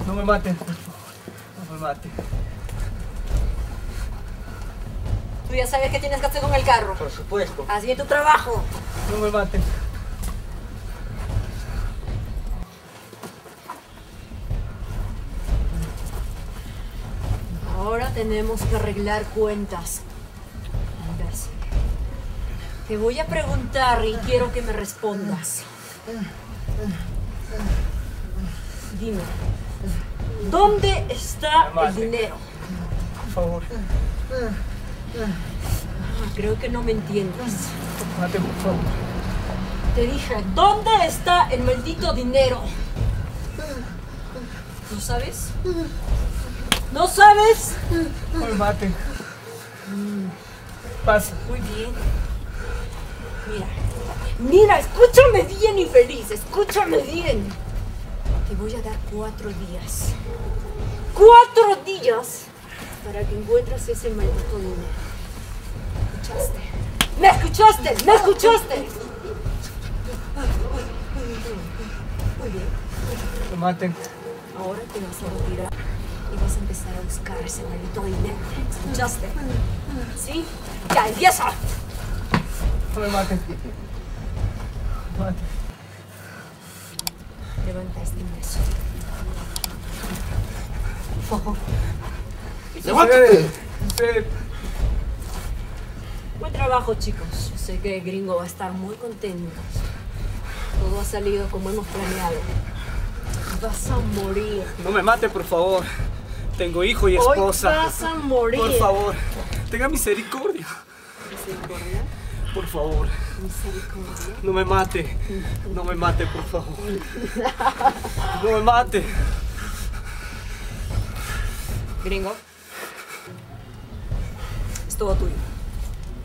No me maten, por favor. No me maten. Tú ya sabes qué tienes que hacer con el carro. Por supuesto. Haz bien tu trabajo. No me maten. Ahora tenemos que arreglar cuentas. Imbécil. Te voy a preguntar y quiero que me respondas. Dime, ¿dónde está el dinero? Por favor. Creo que no me entiendes. Maten, por favor. Te dije, ¿dónde está el maldito dinero? ¿No sabes? ¿No sabes? No me maten. Pasa. Muy bien. Mira, escúchame bien, infeliz, escúchame bien. Te voy a dar 4 días. 4 días para que encuentres ese maldito dinero. ¿Escuchaste? ¿Me escuchaste? ¿Me escuchaste? Muy bien. No me maten. Ahora te vas a retirar y vas a empezar a buscar ese maldito dinero. ¿Escuchaste? ¿Sí? ¡Ya, empieza! No me maten. No me maten. Levanta este ingreso. Por favor. ¡Levántate! Usted. Buen trabajo, chicos. Sé que el gringo va a estar muy contento. Todo ha salido como hemos planeado. Vas a morir. No me mate, por favor. Tengo hijo y esposa. Hoy vas a morir. Por favor, tenga misericordia. ¿Misericordia? Por favor. ¿Misericordia? No me mate. No me mate, por favor. No me mate. Gringo. Es todo tuyo.